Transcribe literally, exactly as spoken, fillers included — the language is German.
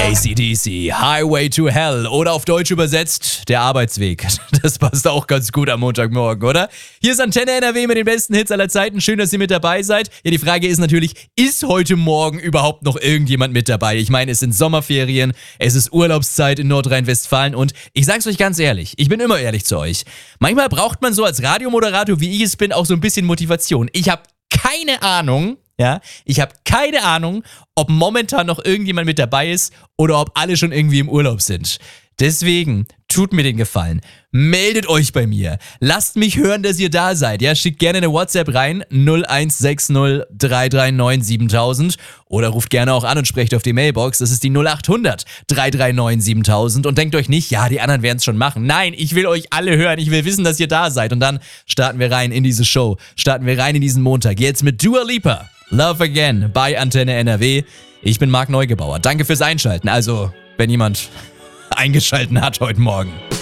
A C D C, Highway to Hell oder auf Deutsch übersetzt, der Arbeitsweg. Das passt auch ganz gut am Montagmorgen, oder? Hier ist Antenne N R W mit den besten Hits aller Zeiten. Schön, dass ihr mit dabei seid. Ja, die Frage ist natürlich, ist heute Morgen überhaupt noch irgendjemand mit dabei? Ich meine, es sind Sommerferien, es ist Urlaubszeit in Nordrhein-Westfalen und ich sag's euch ganz ehrlich, ich bin immer ehrlich zu euch. Manchmal braucht man so als Radiomoderator, wie ich es bin, auch so ein bisschen Motivation. Ich habe keine Ahnung, ja, ich habe keine Ahnung, ob momentan noch irgendjemand mit dabei ist oder ob alle schon irgendwie im Urlaub sind. Deswegen, tut mir den Gefallen, meldet euch bei mir, lasst mich hören, dass ihr da seid, ja, schickt gerne eine WhatsApp rein, null eins sechs null drei drei neun siebentausend oder ruft gerne auch an und sprecht auf die Mailbox, das ist die null acht hundert drei drei neun siebentausend und denkt euch nicht, ja, die anderen werden es schon machen. Nein, ich will euch alle hören, ich will wissen, dass ihr da seid und dann starten wir rein in diese Show, starten wir rein in diesen Montag, jetzt mit Dua Lipa, Love Again bei Antenne N R W. Ich bin Marc Neugebauer, danke fürs Einschalten, also, wenn jemand eingeschalten hat heute Morgen.